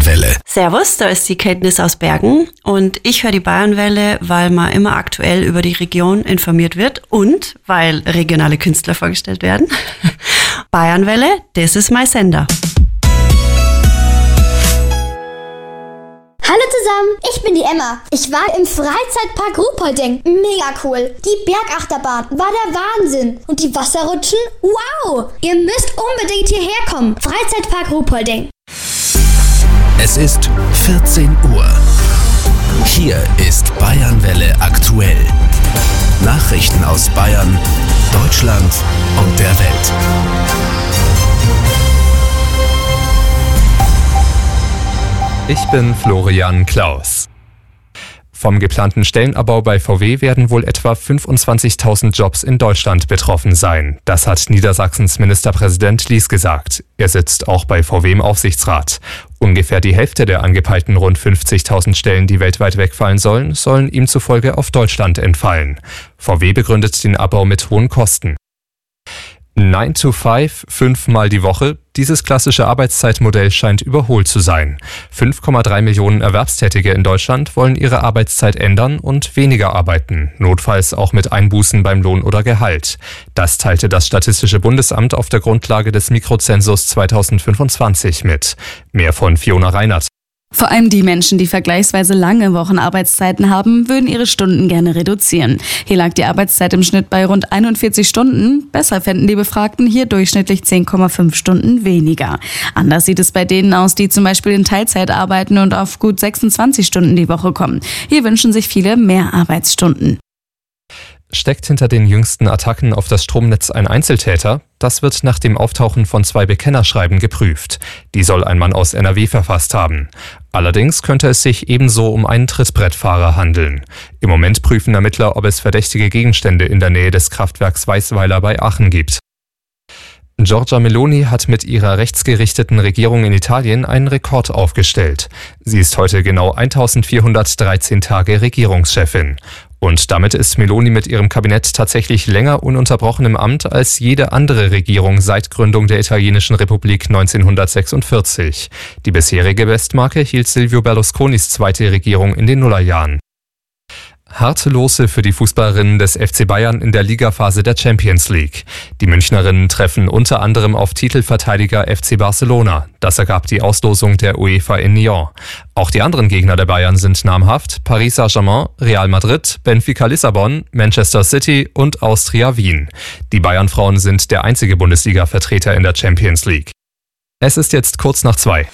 Bayernwelle. Servus, da ist die Kenntnis aus Bergen und ich höre die Bayernwelle, weil man immer aktuell über die Region informiert wird und weil regionale Künstler vorgestellt werden. Bayernwelle, das ist mein Sender. Hallo zusammen, ich bin die Emma. Ich war im Freizeitpark Ruhpolding. Mega cool. Die Bergachterbahn war der Wahnsinn. Und die Wasserrutschen? Wow! Ihr müsst unbedingt hierher kommen. Freizeitpark Ruhpolding. Es ist 14 Uhr. Hier ist Bayernwelle aktuell. Nachrichten aus Bayern, Deutschland und der Welt. Ich bin Florian Klaus. Vom geplanten Stellenabbau bei VW werden wohl etwa 25.000 Jobs in Deutschland betroffen sein. Das hat Niedersachsens Ministerpräsident Lies gesagt. Er sitzt auch bei VW im Aufsichtsrat. Ungefähr die Hälfte der angepeilten rund 50.000 Stellen, die weltweit wegfallen sollen ihm zufolge auf Deutschland entfallen. VW begründet den Abbau mit hohen Kosten. 9 to 5, 5-mal die Woche. Dieses klassische Arbeitszeitmodell scheint überholt zu sein. 5,3 Millionen Erwerbstätige in Deutschland wollen ihre Arbeitszeit ändern und weniger arbeiten, notfalls auch mit Einbußen beim Lohn oder Gehalt. Das teilte das Statistische Bundesamt auf der Grundlage des Mikrozensus 2025 mit. Mehr von Fiona Reinert. Vor allem die Menschen, die vergleichsweise lange Wochenarbeitszeiten haben, würden ihre Stunden gerne reduzieren. Hier lag die Arbeitszeit im Schnitt bei rund 41 Stunden. Besser fänden die Befragten hier durchschnittlich 10,5 Stunden weniger. Anders sieht es bei denen aus, die zum Beispiel in Teilzeit arbeiten und auf gut 26 Stunden die Woche kommen. Hier wünschen sich viele mehr Arbeitsstunden. Steckt hinter den jüngsten Attacken auf das Stromnetz ein Einzeltäter? Das wird nach dem Auftauchen von 2 Bekennerschreiben geprüft. Die soll ein Mann aus NRW verfasst haben. Allerdings könnte es sich ebenso um einen Trittbrettfahrer handeln. Im Moment prüfen Ermittler, ob es verdächtige Gegenstände in der Nähe des Kraftwerks Weißweiler bei Aachen gibt. Giorgia Meloni hat mit ihrer rechtsgerichteten Regierung in Italien einen Rekord aufgestellt. Sie ist heute genau 1413 Tage Regierungschefin. Und damit ist Meloni mit ihrem Kabinett tatsächlich länger ununterbrochen im Amt als jede andere Regierung seit Gründung der italienischen Republik 1946. Die bisherige Bestmarke hielt Silvio Berlusconis zweite Regierung in den Nullerjahren. Harte Lose für die Fußballerinnen des FC Bayern in der Ligaphase der Champions League. Die Münchnerinnen treffen unter anderem auf Titelverteidiger FC Barcelona. Das ergab die Auslosung der UEFA in Nyon. Auch die anderen Gegner der Bayern sind namhaft: Paris Saint-Germain, Real Madrid, Benfica Lissabon, Manchester City und Austria Wien. Die Bayern-Frauen sind der einzige Bundesliga-Vertreter in der Champions League. Es ist jetzt kurz nach 2.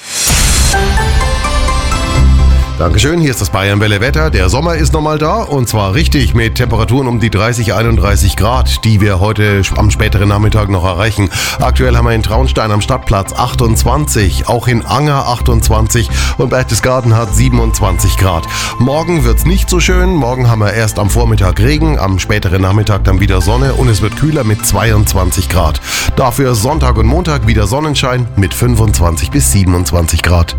Dankeschön, hier ist das Bayernwelle Wetter. Der Sommer ist nochmal da und zwar richtig mit Temperaturen um die 30, 31 Grad, die wir heute am späteren Nachmittag noch erreichen. Aktuell haben wir in Traunstein am Stadtplatz 28, auch in Anger 28 und Berchtesgaden hat 27 Grad. Morgen wird's nicht so schön, morgen haben wir erst am Vormittag Regen, am späteren Nachmittag dann wieder Sonne und es wird kühler mit 22 Grad. Dafür Sonntag und Montag wieder Sonnenschein mit 25 bis 27 Grad.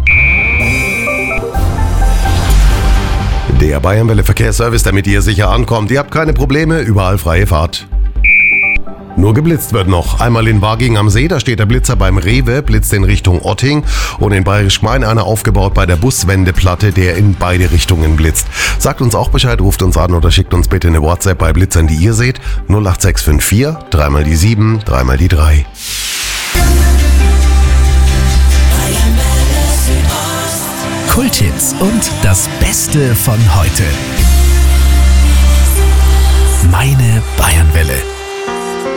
Der Bayernwelle Verkehrsservice, damit ihr sicher ankommt. Ihr habt keine Probleme, überall freie Fahrt. Nur geblitzt wird noch. Einmal in Waging am See, da steht der Blitzer beim Rewe, blitzt in Richtung Otting. Und in Bayerisch Gmein einer aufgebaut bei der Buswendeplatte, der in beide Richtungen blitzt. Sagt uns auch Bescheid, ruft uns an oder schickt uns bitte eine WhatsApp bei Blitzern, die ihr seht. 08654, 3 die 7, 3 die 3. Kulthits und das Beste von heute.